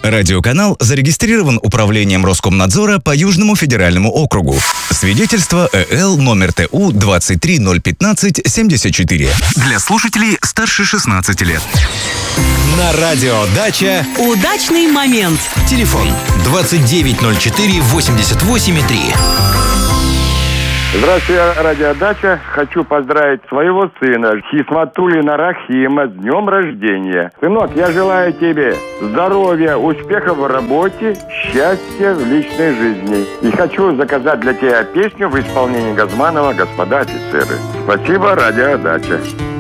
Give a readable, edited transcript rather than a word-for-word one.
Радиоканал зарегистрирован Управлением Роскомнадзора по Южному федеральному округу. Свидетельство ЭЛ номер ТУ 2301574. Для слушателей старше 16 лет. На радио «Дача» удачный момент. Телефон 2904-88,3. Здравствуйте, радиодача. Хочу поздравить своего сына Хисматуллина Рахима с днем рождения. Сынок, я желаю тебе здоровья, успехов в работе, счастья в личной жизни. И хочу заказать для тебя песню в исполнении Газманова «Господа офицеры». Спасибо, радиодача.